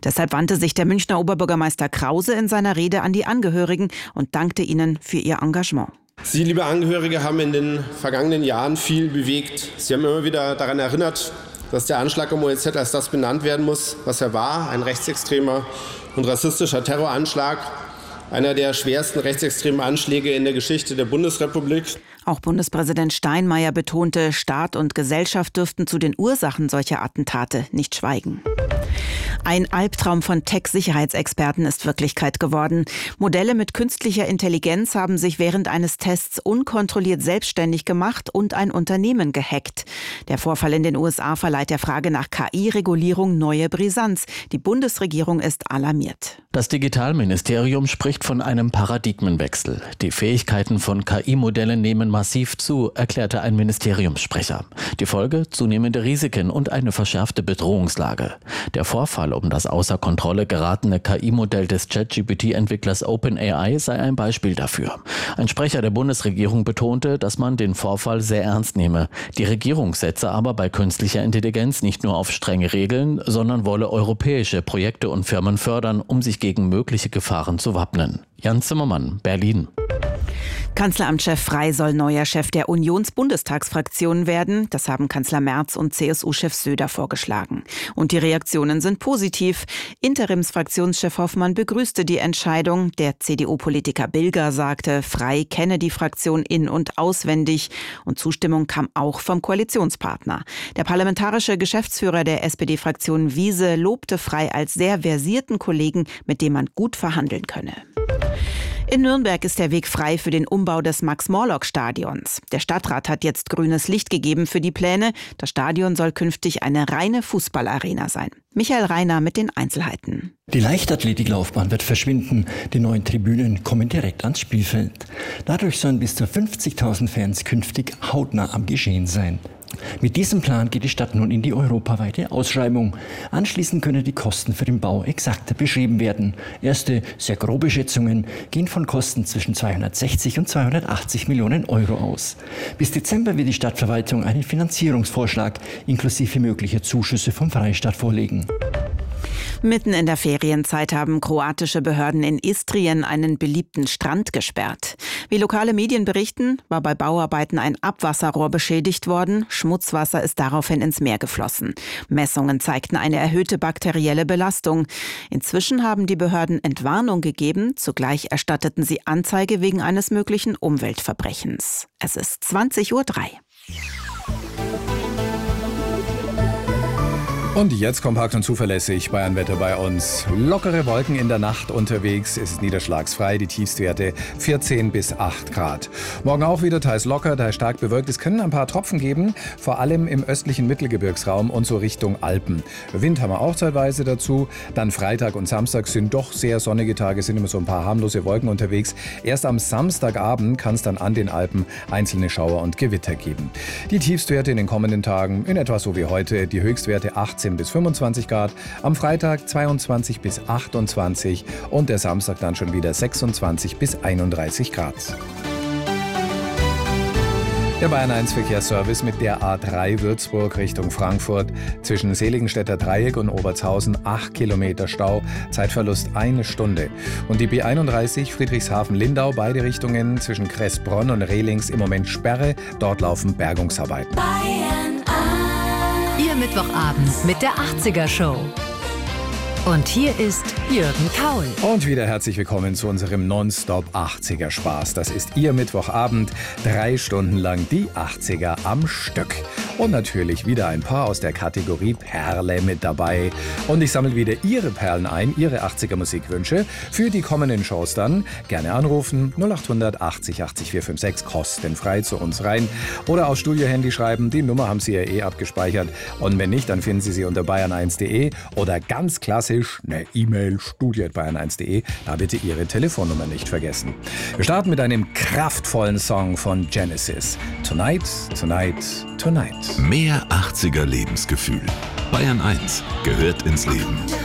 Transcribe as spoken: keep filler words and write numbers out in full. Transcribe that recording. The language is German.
Deshalb wandte sich der Münchner Oberbürgermeister Krause in seiner Rede an die Angehörigen und dankte ihnen für ihr Engagement. Sie, liebe Angehörige, haben in den vergangenen Jahren viel bewegt. Sie haben immer wieder daran erinnert, dass der Anschlag am O E Z als das benannt werden muss, was er war, ein rechtsextremer und rassistischer Terroranschlag. Einer der schwersten rechtsextremen Anschläge in der Geschichte der Bundesrepublik. Auch Bundespräsident Steinmeier betonte, Staat und Gesellschaft dürften zu den Ursachen solcher Attentate nicht schweigen. Ein Albtraum von Tech-Sicherheitsexperten ist Wirklichkeit geworden. Modelle mit künstlicher Intelligenz haben sich während eines Tests unkontrolliert selbstständig gemacht und ein Unternehmen gehackt. Der Vorfall in den U S A verleiht der Frage nach K I-Regulierung neue Brisanz. Die Bundesregierung ist alarmiert. Das Digitalministerium spricht von einem Paradigmenwechsel. Die Fähigkeiten von K I-Modellen nehmen massiv zu, erklärte ein Ministeriumssprecher. Die Folge? Zunehmende Risiken und eine verschärfte Bedrohungslage. Der Vorfall um das außer Kontrolle geratene K I-Modell des ChatGPT Entwicklers OpenAI sei ein Beispiel dafür. Ein Sprecher der Bundesregierung betonte, dass man den Vorfall sehr ernst nehme. Die Regierung setze aber bei künstlicher Intelligenz nicht nur auf strenge Regeln, sondern wolle europäische Projekte und Firmen fördern, um sich gegen mögliche Gefahren zu wappnen. Jan Zimmermann, Berlin. Kanzleramtschef Frey soll neuer Chef der Unions-Bundestagsfraktion werden. Das haben Kanzler Merz und C S U-Chef Söder vorgeschlagen. Und die Reaktionen sind positiv. Interimsfraktionschef Hoffmann begrüßte die Entscheidung. Der C D U-Politiker Bilger sagte, Frey kenne die Fraktion in- und auswendig. Und Zustimmung kam auch vom Koalitionspartner. Der parlamentarische Geschäftsführer der S P D-Fraktion Wiese lobte Frey als sehr versierten Kollegen, mit dem man gut verhandeln könne. In Nürnberg ist der Weg frei für den Umbau des Max-Morlock-Stadions. Der Stadtrat hat jetzt grünes Licht gegeben für die Pläne. Das Stadion soll künftig eine reine Fußballarena sein. Michael Reiner mit den Einzelheiten. Die Leichtathletiklaufbahn wird verschwinden. Die neuen Tribünen kommen direkt ans Spielfeld. Dadurch sollen bis zu fünfzigtausend Fans künftig hautnah am Geschehen sein. Mit diesem Plan geht die Stadt nun in die europaweite Ausschreibung. Anschließend können die Kosten für den Bau exakter beschrieben werden. Erste, sehr grobe Schätzungen gehen von Kosten zwischen zweihundertsechzig und zweihundertachtzig Millionen Euro aus. Bis Dezember wird die Stadtverwaltung einen Finanzierungsvorschlag inklusive möglicher Zuschüsse vom Freistaat vorlegen. Mitten in der Ferienzeit haben kroatische Behörden in Istrien einen beliebten Strand gesperrt. Wie lokale Medien berichten, war bei Bauarbeiten ein Abwasserrohr beschädigt worden. Schmutzwasser ist daraufhin ins Meer geflossen. Messungen zeigten eine erhöhte bakterielle Belastung. Inzwischen haben die Behörden Entwarnung gegeben. Zugleich erstatteten sie Anzeige wegen eines möglichen Umweltverbrechens. Es ist zwanzig Uhr drei. Und jetzt kompakt und zuverlässig Bayernwetter bei uns. Lockere Wolken in der Nacht unterwegs. Es ist niederschlagsfrei, die Tiefstwerte vierzehn bis acht Grad. Morgen auch wieder teils locker, teils stark bewölkt. Es können ein paar Tropfen geben, vor allem im östlichen Mittelgebirgsraum und so Richtung Alpen. Wind haben wir auch zeitweise dazu. Dann Freitag und Samstag sind doch sehr sonnige Tage, sind immer so ein paar harmlose Wolken unterwegs. Erst am Samstagabend kann es dann an den Alpen einzelne Schauer und Gewitter geben. Die Tiefstwerte in den kommenden Tagen in etwa so wie heute. Die Höchstwerte achtzehn bis fünfundzwanzig Grad, am Freitag zweiundzwanzig bis achtundzwanzig und der Samstag dann schon wieder sechsundzwanzig bis einunddreißig Grad. Der Bayern eins Verkehrsservice mit der A drei Würzburg Richtung Frankfurt. Zwischen Seligenstädter Dreieck und Obertshausen acht Kilometer Stau, Zeitverlust eine Stunde. Und die B einunddreißig Friedrichshafen-Lindau, beide Richtungen zwischen Kressbronn und Rehlings im Moment Sperre. Dort laufen Bergungsarbeiten. Bayern eins. Ihr Mittwochabend mit der achtziger Show. Und hier ist Jürgen Kaul. Und wieder herzlich willkommen zu unserem Nonstop achtziger Spaß. Das ist Ihr Mittwochabend, drei Stunden lang die achtziger am Stück. Und natürlich wieder ein paar aus der Kategorie Perle mit dabei. Und ich sammle wieder Ihre Perlen ein, Ihre achtziger Musikwünsche für die kommenden Shows dann. Gerne anrufen, null acht hundert achtzig achtzig vier fünf sechs, kostenfrei zu uns rein. Oder aufs Studiohandy schreiben, die Nummer haben Sie ja eh abgespeichert. Und wenn nicht, dann finden Sie sie unter bayern eins punkt de oder ganz klassisch eine E-Mail, studio at bayern eins punkt de. Da bitte Ihre Telefonnummer nicht vergessen. Wir starten mit einem kraftvollen Song von Genesis. Tonight, Tonight, Tonight. Mehr achtziger Lebensgefühl. Bayern eins gehört ins Leben.